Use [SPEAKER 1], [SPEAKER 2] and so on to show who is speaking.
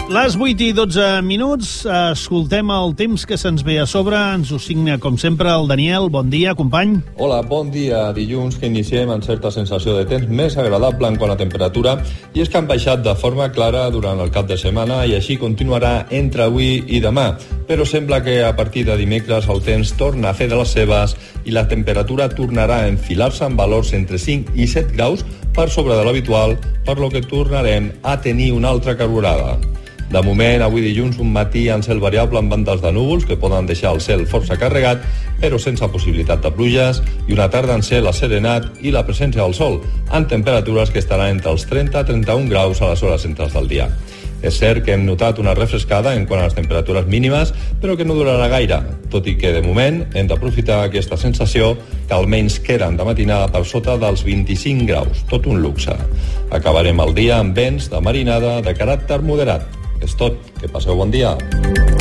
[SPEAKER 1] Les 8 i 12 minuts, escoltem el temps que se'ns ve a sobre, ens ho signa, com sempre, el Daniel. Bon dia, company.
[SPEAKER 2] Hola, bon dia. Dilluns que iniciem amb certa sensació de temps més agradable en quant a temperatura, i és que han baixat de forma clara durant el cap de setmana i així continuarà entre avui i demà. Però sembla que a partir de dimecres el temps torna a fer de les seves i la temperatura tornarà a enfilar-se en valors entre 5 i 7 graus per sobre de l'habitual, per lo que tornarem a tenir una altra calorada. De moment, avui dilluns, un matí en cel variable amb bandes de núvols que poden deixar el cel força carregat, però sense possibilitat de pluges, i una tarda en cel asserenat i la presència del sol, amb temperatures que estaran entre els 30 i 31 graus a les hores centrals del dia. És cert que hem notat una refrescada en quant a les temperatures mínimes, però que no durarà gaire, tot i que, de moment, hem d'aprofitar aquesta sensació que almenys queden de matinada per sota dels 25 graus, tot un luxe. Acabarem el dia amb vents de marinada de caràcter moderat. És tot. Que passeu bon dia.